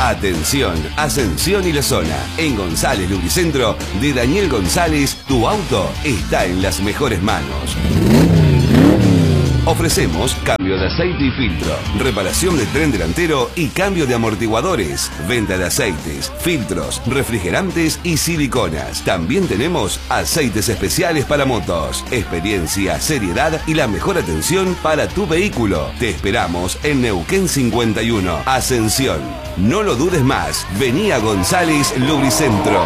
Atención, Ascensión y la zona. En González Lubricentro, de Daniel González, tu auto está en las mejores manos. Ofrecemos cambio de aceite y filtro, reparación de tren delantero y cambio de amortiguadores, venta de aceites, filtros, refrigerantes y siliconas. También tenemos aceites especiales para motos, experiencia, seriedad y la mejor atención para tu vehículo. Te esperamos en Neuquén 51, Ascensión. No lo dudes más, vení a González Lubricentro.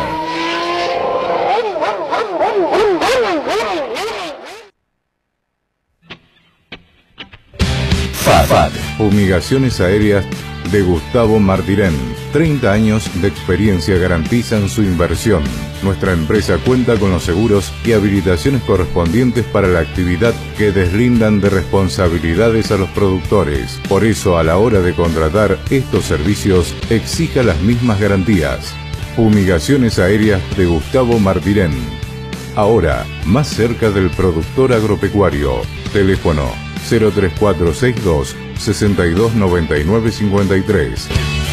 FAD, Fumigaciones Aéreas de Gustavo Martirén. 30 años de experiencia garantizan su inversión. Nuestra empresa cuenta con los seguros y habilitaciones correspondientes para la actividad que deslindan de responsabilidades a los productores. Por eso, a la hora de contratar estos servicios, exija las mismas garantías. Fumigaciones Aéreas de Gustavo Martirén. Ahora, más cerca del productor agropecuario. Teléfono 03462 629953.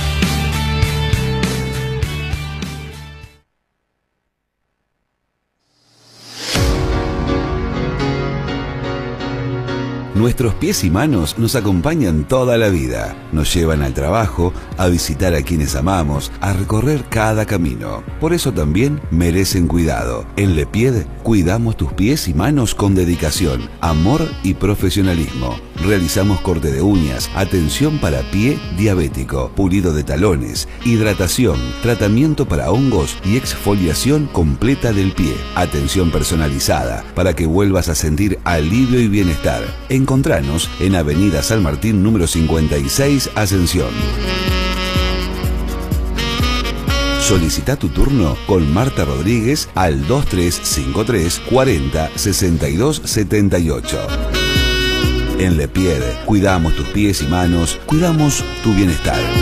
Nuestros pies y manos nos acompañan toda la vida. Nos llevan al trabajo, a visitar a quienes amamos, a recorrer cada camino. Por eso también merecen cuidado. En Lepied cuidamos tus pies y manos con dedicación, amor y profesionalismo. Realizamos corte de uñas, atención para pie diabético, pulido de talones, hidratación, tratamiento para hongos y exfoliación completa del pie. Atención personalizada para que vuelvas a sentir alivio y bienestar. Encontranos en Avenida San Martín número 56, Ascensión. Solicita tu turno con Marta Rodríguez al 2353 40 62 78. En Lepied cuidamos tus pies y manos, cuidamos tu bienestar.